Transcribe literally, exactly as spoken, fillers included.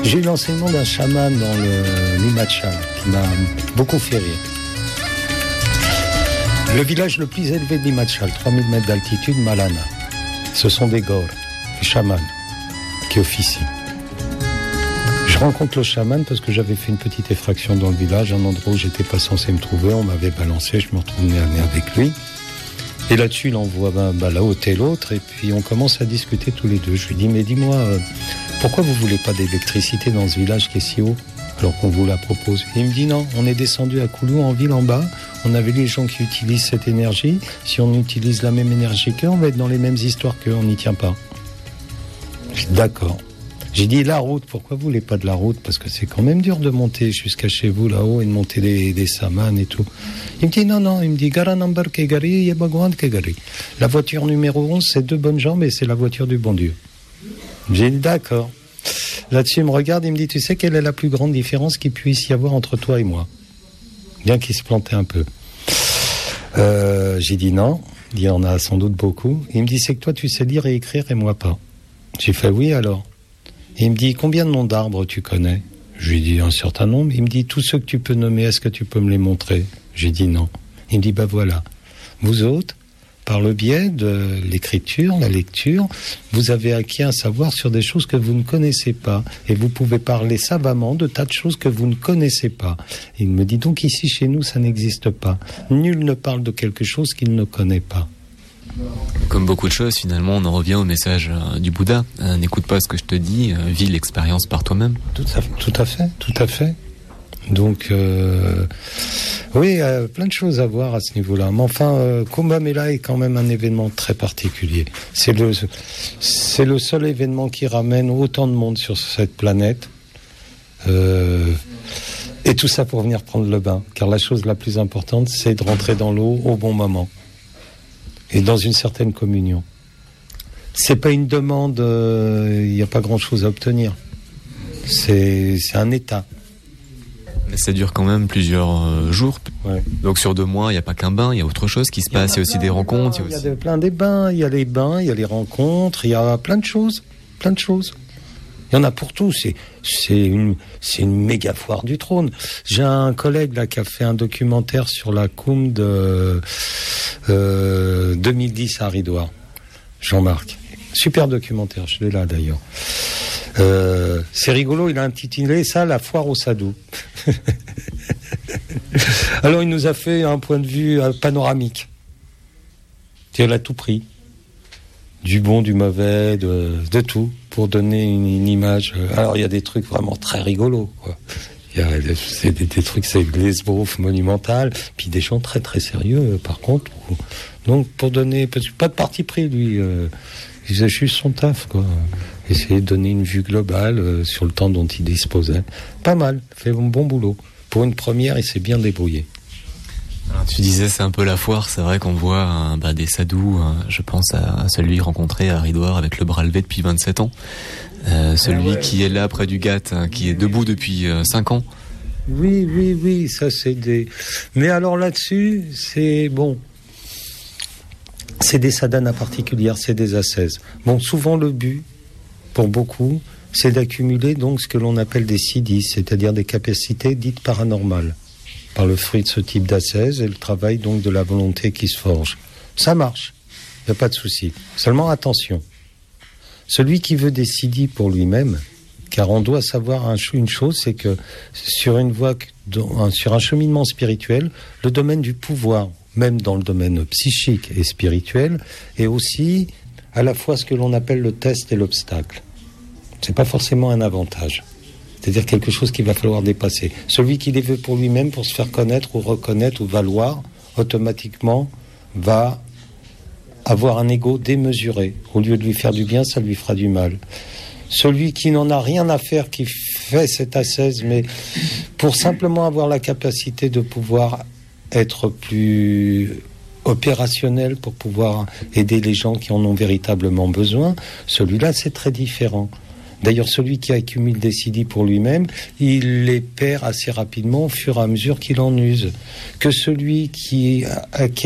J'ai eu l'enseignement d'un chaman dans le l'Himachal qui m'a beaucoup fait rire. Le village le plus élevé de l'Himachal, trois mille mètres d'altitude, Malana. Ce sont des gors, des chamans qui officient. Je rencontre le chaman parce que j'avais fait une petite effraction dans le village, un endroit où j'étais pas censé me trouver, on m'avait balancé, je me retrouve nez à nez avec lui. Et là-dessus, il envoie ben, ben, là-haut et l'autre, et puis on commence à discuter tous les deux. Je lui dis, mais dis-moi, euh, pourquoi vous voulez pas d'électricité dans ce village qui est si haut, alors qu'on vous la propose? Et il me dit, non, on est descendu à Koulou, en ville, en bas, on avait les gens qui utilisent cette énergie, si on utilise la même énergie qu'eux, on va être dans les mêmes histoires qu'eux, on n'y tient pas. Je dis, d'accord. J'ai dit, la route, pourquoi vous voulez pas de la route? Parce que c'est quand même dur de monter jusqu'à chez vous, là-haut, et de monter des, des samans et tout. Il me dit, non, non, il me dit, Gara number Kegari, Yabagwan Kegari. La voiture numéro onze, c'est deux bonnes jambes et c'est la voiture du bon Dieu. J'ai dit, d'accord. Là-dessus, il me regarde, il me dit, tu sais quelle est la plus grande différence qu'il puisse y avoir entre toi et moi? Bien qu'il se plantait un peu. Euh, j'ai dit non. Il y en a sans doute beaucoup. Il me dit, c'est que toi, tu sais lire et écrire et moi pas. J'ai fait oui, alors. Et il me dit, combien de noms d'arbres tu connais? Je lui ai dit un certain nombre. Il me dit, tous ceux que tu peux nommer, est-ce que tu peux me les montrer? J'ai dit non. Il me dit, bah voilà. Vous autres, par le biais de l'écriture, la lecture, vous avez acquis un savoir sur des choses que vous ne connaissez pas. Et vous pouvez parler savamment de tas de choses que vous ne connaissez pas. Et il me dit, donc ici, chez nous, ça n'existe pas. Nul ne parle de quelque chose qu'il ne connaît pas. Comme beaucoup de choses, finalement, on en revient au message euh, du Bouddha. Euh, n'écoute pas ce que je te dis, euh, vis l'expérience par toi-même. Tout à, tout à fait, tout à fait. Donc, euh, oui, euh, plein de choses à voir à ce niveau-là. Mais enfin, euh, Kumbh Mela est quand même un événement très particulier. C'est le, c'est le seul événement qui ramène autant de monde sur cette planète. Euh, et tout ça pour venir prendre le bain. Car la chose la plus importante, c'est de rentrer dans l'eau au bon moment. Et dans une certaine communion. C'est pas une demande, il euh, n'y a pas grand-chose à obtenir. C'est, c'est un état. Mais ça dure quand même plusieurs euh, jours. Ouais. Donc sur deux mois, il n'y a pas qu'un bain, il y a autre chose qui se passe. Il y a aussi des rencontres. Il y a, aussi... y a plein des bains, il y a les bains, il y a les rencontres, il y a plein de choses. Plein de choses. Il y en a pour tout. C'est, c'est, une, c'est une méga foire du trône. J'ai un collègue là qui a fait un documentaire sur la Kumbh de euh, deux mille dix à Haridwar. Jean-Marc. Super documentaire, je l'ai là d'ailleurs. Euh, c'est rigolo, il a intitulé ça la foire au sadhu. Alors il nous a fait un point de vue panoramique. Il a tout pris. Du bon, du mauvais, de, de tout, pour donner une, une image. Alors, il y a des trucs vraiment très rigolos, quoi. Il y a c'est des, des trucs, c'est de l'esbrouf monumental, puis des gens très très sérieux, par contre. Donc, pour donner, pas de parti pris, lui. Euh, il faisait juste son taf, quoi. Essayer de donner une vue globale euh, sur le temps dont il disposait. Pas mal, fait un bon boulot. Pour une première, il s'est bien débrouillé. Alors, tu disais c'est un peu la foire, c'est vrai qu'on voit hein, bah, des sadhus, hein, je pense à, à celui rencontré à Haridwar avec le bras levé depuis vingt-sept ans, euh, celui ouais. qui est là près du Ghat, hein, qui est debout depuis euh, cinq ans. Oui, oui, oui, ça c'est des... Mais alors là-dessus, c'est bon, c'est des sadhanas particulières, c'est des ascèses. Bon, souvent le but, pour beaucoup, c'est d'accumuler donc ce que l'on appelle des siddhis, c'est-à-dire des capacités dites paranormales, par le fruit de ce type d'ascèse et le travail donc de la volonté qui se forge. Ça marche, il n'y a pas de souci. Seulement attention, celui qui veut des siddhis pour lui-même, car on doit savoir un, une chose, c'est que sur une voie, sur un cheminement spirituel, le domaine du pouvoir, même dans le domaine psychique et spirituel, est aussi à la fois ce que l'on appelle le test et l'obstacle. C'est pas forcément un avantage. C'est-à-dire quelque chose qu'il va falloir dépasser. Celui qui les veut pour lui-même, pour se faire connaître ou reconnaître ou valoir, automatiquement va avoir un ego démesuré. Au lieu de lui faire du bien, ça lui fera du mal. Celui qui n'en a rien à faire, qui fait cette ascèse, mais pour simplement avoir la capacité de pouvoir être plus opérationnel, pour pouvoir aider les gens qui en ont véritablement besoin, celui-là, c'est très différent. D'ailleurs, celui qui accumule des siddhis pour lui-même, il les perd assez rapidement au fur et à mesure qu'il en use. Que celui qui acquiert